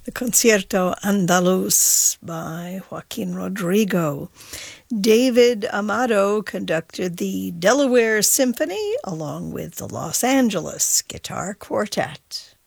the Concierto Andaluz by Joaquin Rodrigo. David Amato conducted the Delaware Symphony along with the Los Angeles Guitar Quartet.